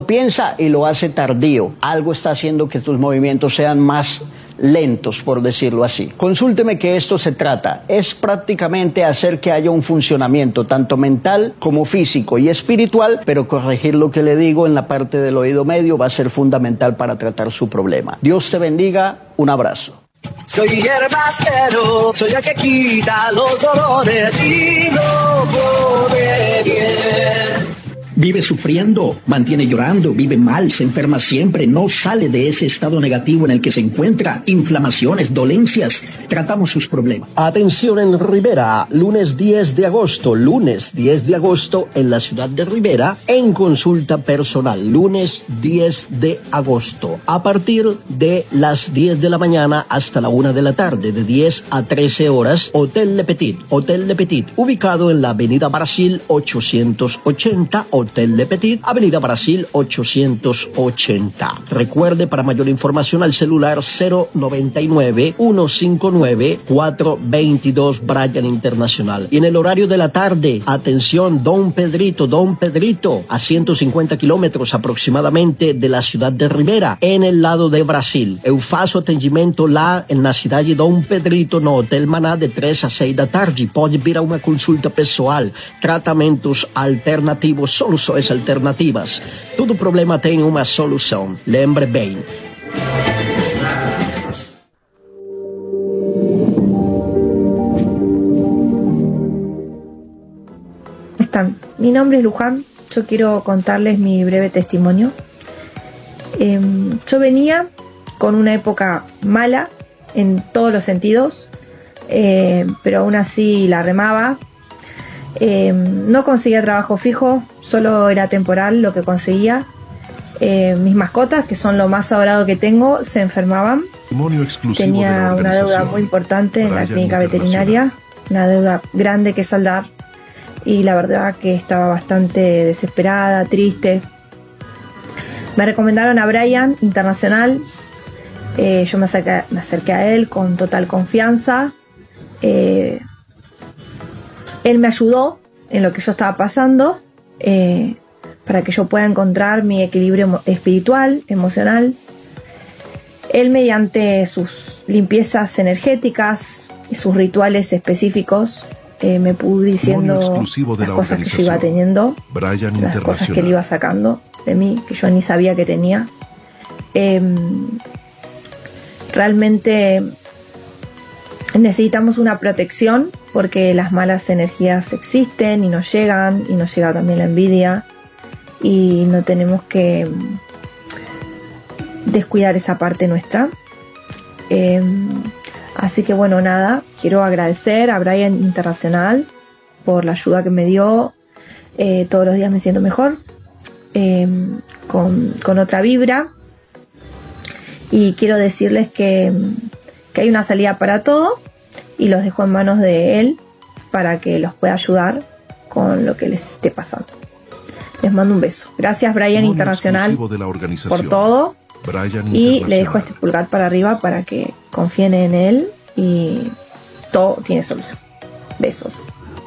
piensa y lo hace tardío. Algo está haciendo que tus movimientos sean más lentos, por decirlo así. Consúlteme, que esto se trata. Es prácticamente hacer que haya un funcionamiento tanto mental como físico y espiritual, pero corregir lo que le digo en la parte del oído medio va a ser fundamental para tratar su problema. Dios te bendiga. Un abrazo. Soy hierbacero, soy el que quita los dolores y lo pone bien. Vive sufriendo, mantiene llorando, vive mal, se enferma siempre, no sale de ese estado negativo en el que se encuentra, inflamaciones, dolencias. Tratamos sus problemas. Atención en Rivera, lunes 10 de agosto en la ciudad de Rivera, en consulta personal, lunes 10 de agosto, a partir de las 10 de la mañana hasta la 1 de la tarde, de 10 a 13 horas, Hotel Le Petit, ubicado en la Avenida Brasil 880, Hotel Le Petit, Avenida Brasil 880. Recuerde, para mayor información, al celular 099-159-422 Bryan Internacional. Y en el horario de la tarde, atención, Don Pedrito, a 150 kilómetros aproximadamente de la ciudad de Rivera, en el lado de Brasil. Eu faço atendimento lá na cidade de Dom Pedrito, no Hotel Maná, de 3 a 6 da tarde. Pode vir a uma consulta pessoal, tratamentos alternativos, soluções alternativas. Todo problema tem uma solução. Lembre bem. Mi nombre es Luján. Yo quiero contarles mi breve testimonio. Yo venía con una época mala en todos los sentidos, pero aún así la remaba. No conseguía trabajo fijo, solo era temporal lo que conseguía. Mis mascotas, que son lo más adorado que tengo, se enfermaban. Tenía una deuda muy importante en la clínica veterinaria, una deuda grande que saldar, y la verdad que estaba bastante desesperada, triste. Me recomendaron a Bryan Internacional. Yo me acerqué a él con total confianza. Él me ayudó en lo que yo estaba pasando, para que yo pueda encontrar mi equilibrio espiritual, emocional. Él, mediante sus limpiezas energéticas y sus rituales específicos, me pudo diciendo las cosas que yo iba teniendo, las cosas que él iba sacando de mí, que yo ni sabía que tenía. Realmente necesitamos una protección, porque las malas energías existen y nos llegan, y nos llega también la envidia, y no tenemos que descuidar esa parte nuestra. Así que bueno, nada, quiero agradecer a Bryan Internacional por la ayuda que me dio. Todos los días me siento mejor, con otra vibra, y quiero decirles que hay una salida para todo, y los dejo en manos de él para que los pueda ayudar con lo que les esté pasando. Les mando un beso. Gracias, Bryan Internacional, por todo. Y le dejo este pulgar para arriba para que confíen en él, y todo tiene solución. Besos.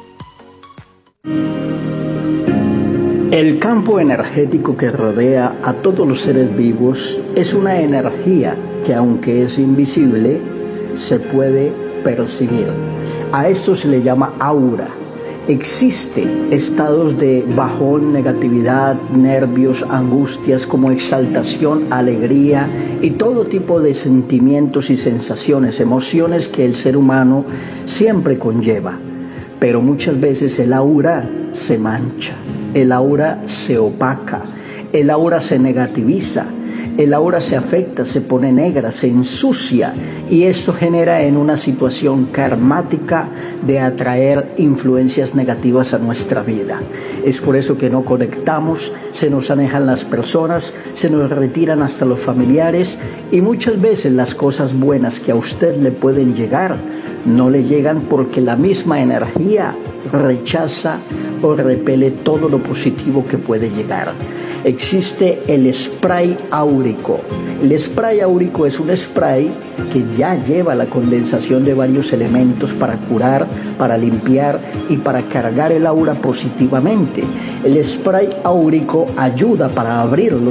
El campo energético que rodea a todos los seres vivos es una energía que, aunque es invisible, se puede percibir. A esto se le llama aura. Existen estados de bajón, negatividad, nervios, angustias, como exaltación, alegría y todo tipo de sentimientos y sensaciones, emociones que el ser humano siempre conlleva. Pero muchas veces el aura se mancha, el aura se opaca, el aura se negativiza, el aura se afecta, se pone negra, se ensucia, y esto genera en una situación karmática de atraer influencias negativas a nuestra vida. Es por eso que no conectamos, se nos alejan las personas, se nos retiran hasta los familiares, y muchas veces las cosas buenas que a usted le pueden llegar no le llegan, porque la misma energía rechaza o repele todo lo positivo que puede llegar. Existe el spray áurico. El spray áurico es un spray que ya lleva la condensación de varios elementos para curar, para limpiar y para cargar el aura positivamente. El spray áurico ayuda para abrir los